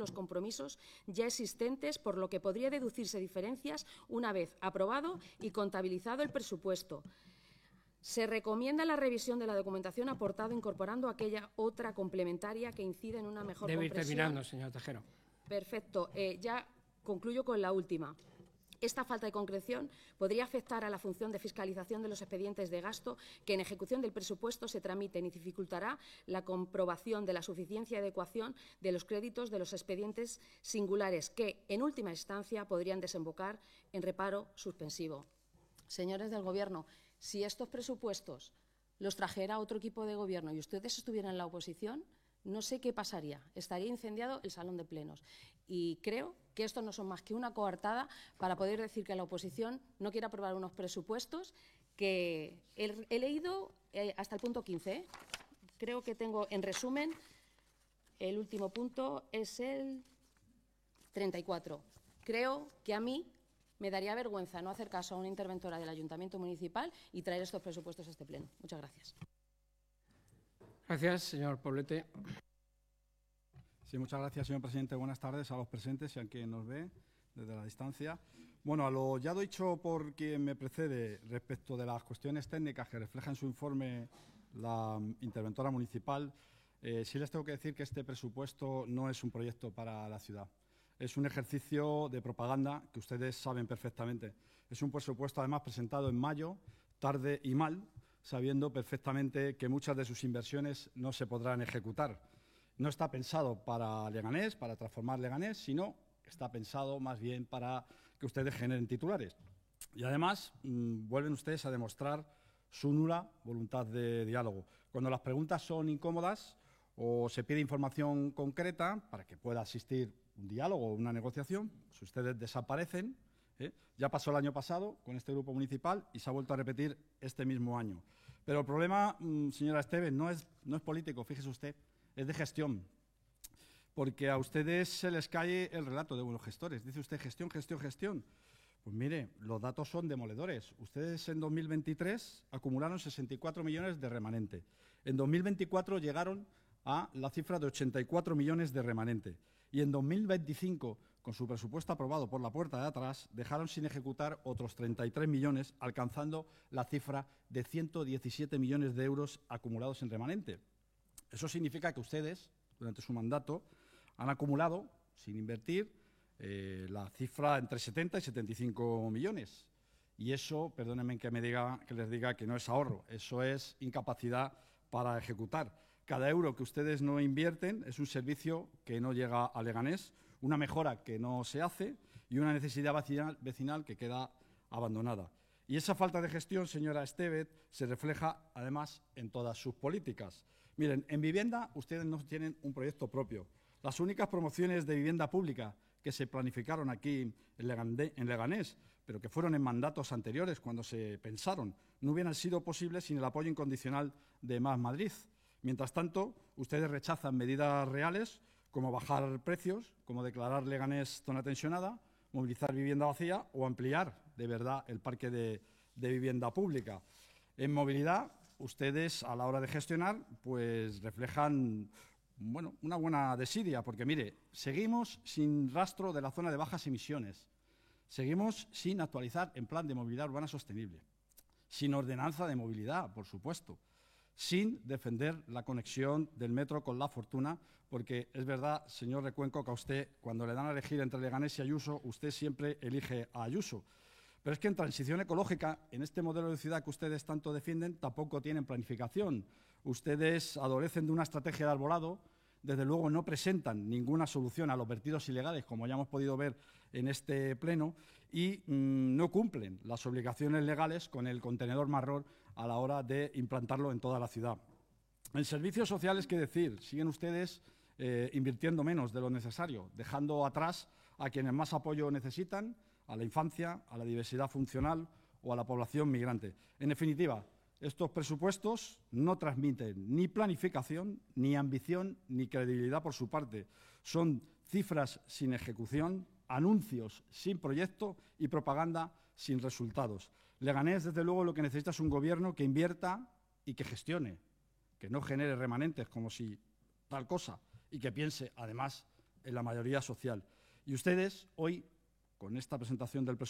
los compromisos ya existentes, por lo que podría deducirse diferencias una vez aprobado y contabilizado el presupuesto. Se recomienda la revisión de la documentación aportada incorporando aquella otra complementaria que incide en una mejor Debe ir comprensión. terminando, señor Tejero. Perfecto. Ya concluyo con la última. Esta falta de concreción podría afectar a la función de fiscalización de los expedientes de gasto que en ejecución del presupuesto se tramiten y dificultará la comprobación de la suficiencia y adecuación de los créditos de los expedientes singulares que, en última instancia, podrían desembocar en reparo suspensivo. Señores del Gobierno, si estos presupuestos los trajera otro equipo de Gobierno y ustedes estuvieran en la oposición, no sé qué pasaría. Estaría incendiado el salón de plenos. Y creo que estos no son más que una coartada para poder decir que la oposición no quiere aprobar unos presupuestos que he leído hasta el punto 15. Creo que tengo, en resumen, el último punto es el 34. Creo que a mí me daría vergüenza no hacer caso a una interventora del Ayuntamiento Municipal y traer estos presupuestos a este pleno. Muchas gracias. Gracias, señor Poblete. Sí, muchas gracias, señor presidente. Buenas tardes a los presentes y a quien nos ve desde la distancia. Bueno, a lo ya dicho por quien me precede respecto de las cuestiones técnicas que refleja en su informe la interventora municipal, sí les tengo que decir que este presupuesto no es un proyecto para la ciudad. Es un ejercicio de propaganda que ustedes saben perfectamente. Es un presupuesto, además, presentado en mayo, tarde y mal, sabiendo perfectamente que muchas de sus inversiones no se podrán ejecutar. No está pensado para Leganés, para transformar Leganés, sino está pensado más bien para que ustedes generen titulares. Y además vuelven ustedes a demostrar su nula voluntad de diálogo. Cuando las preguntas son incómodas o se pide información concreta para que pueda asistir un diálogo o una negociación, pues ustedes desaparecen. Ya pasó el año pasado con este grupo municipal y se ha vuelto a repetir este mismo año. Pero el problema, señora Esteves, no es político, fíjese usted, es de gestión. Porque a ustedes se les cae el relato de buenos gestores. Dice usted gestión, gestión, gestión. Pues mire, los datos son demoledores. Ustedes en 2023 acumularon 64 millones de remanente. En 2024 llegaron a la cifra de 84 millones de remanente. Y en 2025, con su presupuesto aprobado por la puerta de atrás, dejaron sin ejecutar otros 33 millones, alcanzando la cifra de 117 millones de euros acumulados en remanente. Eso significa que ustedes, durante su mandato, han acumulado, sin invertir, la cifra entre 70 y 75 millones. Y eso, perdónenme que les diga que no es ahorro, eso es incapacidad para ejecutar. Cada euro que ustedes no invierten es un servicio que no llega a Leganés, una mejora que no se hace y una necesidad vecinal que queda abandonada. Y esa falta de gestión, señora Esteves, se refleja además en todas sus políticas. Miren, en vivienda ustedes no tienen un proyecto propio. Las únicas promociones de vivienda pública que se planificaron aquí en Leganés, pero que fueron en mandatos anteriores cuando se pensaron, no hubieran sido posibles sin el apoyo incondicional de Más Madrid. Mientras tanto, ustedes rechazan medidas reales como bajar precios, como declarar Leganés zona tensionada, movilizar vivienda vacía o ampliar de verdad el parque de vivienda pública. En movilidad, ustedes a la hora de gestionar pues reflejan una buena desidia, porque mire, seguimos sin rastro de la zona de bajas emisiones, seguimos sin actualizar el plan de movilidad urbana sostenible, sin ordenanza de movilidad, por supuesto, sin defender la conexión del metro con La Fortuna, porque es verdad, señor Recuenco, que a usted, cuando le dan a elegir entre Leganés y Ayuso, usted siempre elige a Ayuso. Pero es que en transición ecológica, en este modelo de ciudad que ustedes tanto defienden, tampoco tienen planificación. Ustedes adolecen de una estrategia de arbolado, desde luego no presentan ninguna solución a los vertidos ilegales, como ya hemos podido ver en este pleno, y no cumplen las obligaciones legales con el contenedor marrón a la hora de implantarlo en toda la ciudad. En servicios sociales, ¿qué decir? Siguen ustedes invirtiendo menos de lo necesario, dejando atrás a quienes más apoyo necesitan, a la infancia, a la diversidad funcional o a la población migrante. En definitiva, estos presupuestos no transmiten ni planificación, ni ambición, ni credibilidad por su parte. Son cifras sin ejecución, anuncios sin proyecto y propaganda sin resultados. Leganés, desde luego, lo que necesita es un gobierno que invierta y que gestione, que no genere remanentes como si tal cosa y que piense, además, en la mayoría social. Y ustedes hoy, con esta presentación del presupuesto,